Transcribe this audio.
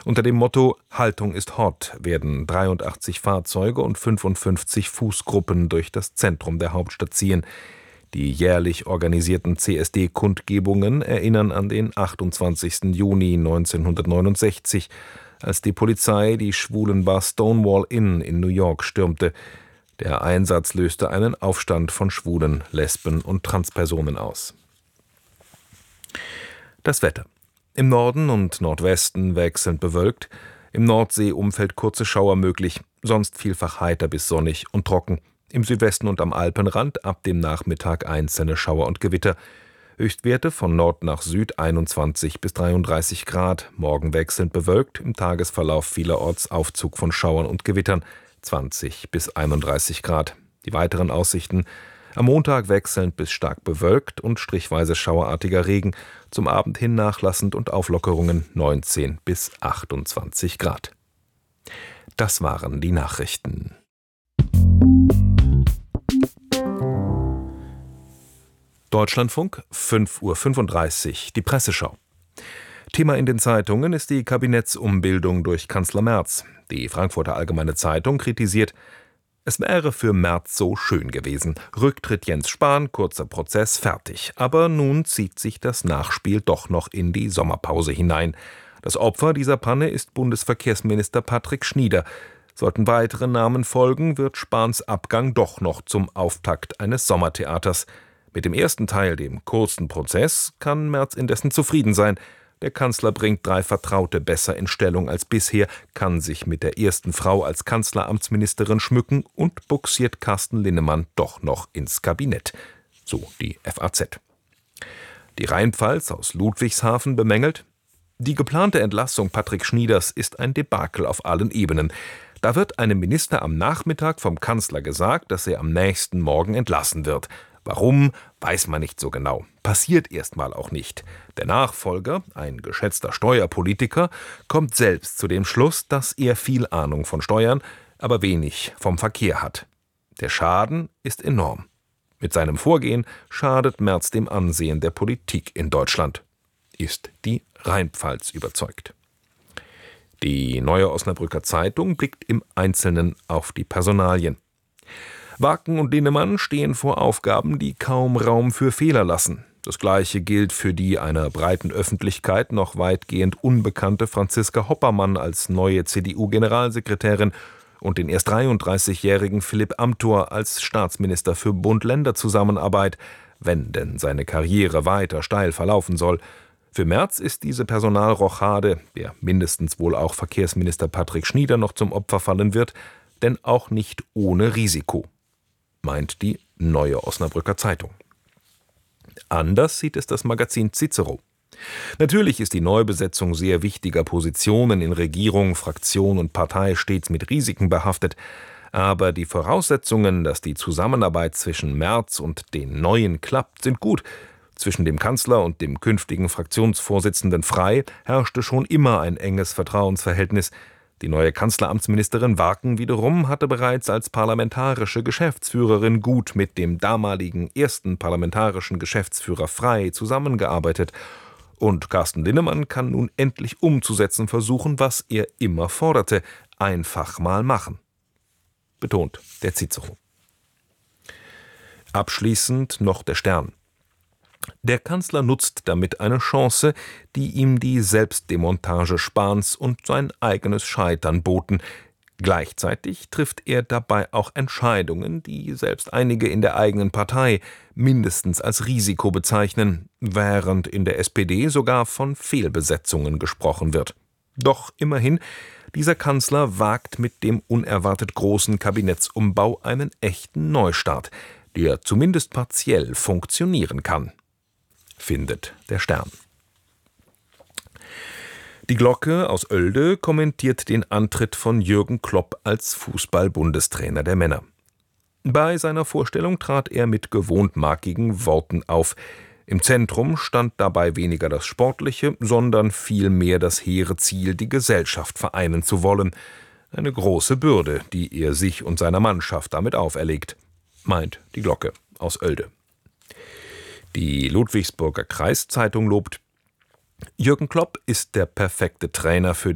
Unter dem Motto »Haltung ist Hot« werden 83 Fahrzeuge und 55 Fußgruppen durch das Zentrum der Hauptstadt ziehen. Die jährlich organisierten CSD-Kundgebungen erinnern an den 28. Juni 1969, als die Polizei die Schwulenbar Stonewall Inn in New York stürmte. Der Einsatz löste einen Aufstand von Schwulen, Lesben und Transpersonen aus. Das Wetter. Im Norden und Nordwesten wechselnd bewölkt, im Nordseeumfeld kurze Schauer möglich, sonst vielfach heiter bis sonnig und trocken. Im Südwesten und am Alpenrand ab dem Nachmittag einzelne Schauer und Gewitter. Höchstwerte von Nord nach Süd 21 bis 33 Grad, morgen wechselnd bewölkt, im Tagesverlauf vielerorts Aufzug von Schauern und Gewittern, 20 bis 31 Grad. Die weiteren Aussichten: am Montag wechselnd bis stark bewölkt und strichweise schauerartiger Regen, zum Abend hin nachlassend und Auflockerungen 19 bis 28 Grad. Das waren die Nachrichten. Deutschlandfunk, 5:35 Uhr, die Presseschau. Thema in den Zeitungen ist die Kabinettsumbildung durch Kanzler Merz. Die Frankfurter Allgemeine Zeitung kritisiert: Es wäre für Merz so schön gewesen. Rücktritt Jens Spahn, kurzer Prozess, fertig. Aber nun zieht sich das Nachspiel doch noch in die Sommerpause hinein. Das Opfer dieser Panne ist Bundesverkehrsminister Patrick Schnieder. Sollten weitere Namen folgen, wird Spahns Abgang doch noch zum Auftakt eines Sommertheaters. Mit dem ersten Teil, dem kurzen Prozess, kann Merz indessen zufrieden sein. Der Kanzler bringt 3 Vertraute besser in Stellung als bisher, kann sich mit der ersten Frau als Kanzleramtsministerin schmücken und bugsiert Carsten Linnemann doch noch ins Kabinett. So die FAZ. Die Rheinpfalz aus Ludwigshafen bemängelt: Die geplante Entlassung Patrick Schnieders ist ein Debakel auf allen Ebenen. Da wird einem Minister am Nachmittag vom Kanzler gesagt, dass er am nächsten Morgen entlassen wird. Warum, weiß man nicht so genau. Passiert erstmal auch nicht. Der Nachfolger, ein geschätzter Steuerpolitiker, kommt selbst zu dem Schluss, dass er viel Ahnung von Steuern, aber wenig vom Verkehr hat. Der Schaden ist enorm. Mit seinem Vorgehen schadet Merz dem Ansehen der Politik in Deutschland. Ist die Rheinpfalz überzeugt. Die Neue Osnabrücker Zeitung blickt im Einzelnen auf die Personalien. Waken und Linnemann stehen vor Aufgaben, die kaum Raum für Fehler lassen. Das Gleiche gilt für die einer breiten Öffentlichkeit noch weitgehend unbekannte Franziska Hoppermann als neue CDU-Generalsekretärin und den erst 33-jährigen Philipp Amthor als Staatsminister für Bund-Länder-Zusammenarbeit, wenn denn seine Karriere weiter steil verlaufen soll. Für Merz ist diese Personalrochade, der mindestens wohl auch Verkehrsminister Patrick Schnieder noch zum Opfer fallen wird, denn auch nicht ohne Risiko, meint die Neue Osnabrücker Zeitung. Anders sieht es das Magazin Cicero. Natürlich ist die Neubesetzung sehr wichtiger Positionen in Regierung, Fraktion und Partei stets mit Risiken behaftet. Aber die Voraussetzungen, dass die Zusammenarbeit zwischen Merz und den Neuen klappt, sind gut. Zwischen dem Kanzler und dem künftigen Fraktionsvorsitzenden Frey herrschte schon immer ein enges Vertrauensverhältnis. Die neue Kanzleramtsministerin Waken wiederum hatte bereits als parlamentarische Geschäftsführerin gut mit dem damaligen ersten parlamentarischen Geschäftsführer Frey zusammengearbeitet. Und Carsten Linnemann kann nun endlich umzusetzen versuchen, was er immer forderte: einfach mal machen. Betont der Cicero. Abschließend noch der Stern. Der Kanzler nutzt damit eine Chance, die ihm die Selbstdemontage Spahns und sein eigenes Scheitern boten. Gleichzeitig trifft er dabei auch Entscheidungen, die selbst einige in der eigenen Partei mindestens als Risiko bezeichnen, während in der SPD sogar von Fehlbesetzungen gesprochen wird. Doch immerhin, dieser Kanzler wagt mit dem unerwartet großen Kabinettsumbau einen echten Neustart, der zumindest partiell funktionieren kann, findet der Stern. Die Glocke aus Oelde kommentiert den Antritt von Jürgen Klopp als Fußball-Bundestrainer der Männer. Bei seiner Vorstellung trat er mit gewohnt markigen Worten auf. Im Zentrum stand dabei weniger das Sportliche, sondern vielmehr das hehre Ziel, die Gesellschaft vereinen zu wollen. Eine große Bürde, die er sich und seiner Mannschaft damit auferlegt, meint die Glocke aus Oelde. Die Ludwigsburger Kreiszeitung lobt: Jürgen Klopp ist der perfekte Trainer für